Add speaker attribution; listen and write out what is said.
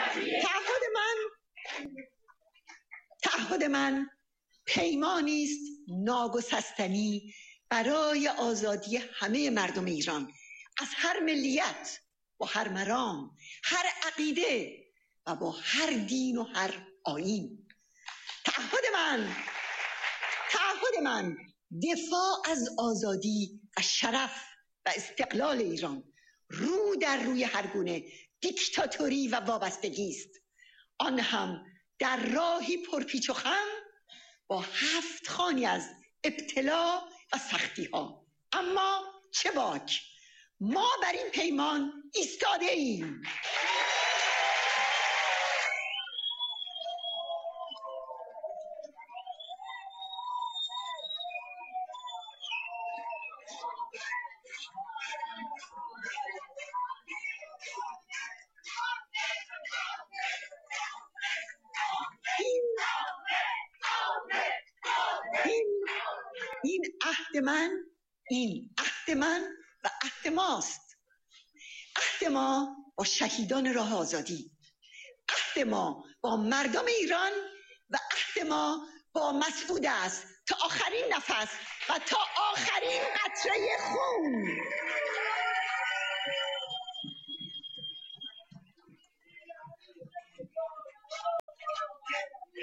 Speaker 1: تعهد من پیمانی است ناگسستنی برای آزادی همه مردم ایران از هر ملیت و هر مرام، هر عقیده و با هر دین و هر آیین. تعهد من دفاع از آزادی و شرف و استقلال ایران رو در روی هر گونه دیکتاتوری و وابستگی است، آن هم در راهی پرپیچ و خم با 7 خوانی از ابتلا و سختی ها. اما چه باک، ما بر این پیمان ایستاده ایم. این عهد من و عهد ماست. عهد ما با شهیدان راه آزادی، عهد ما با مردم ایران و عهد ما با مسعود است تا آخرین نفس و تا آخرین قطره خون.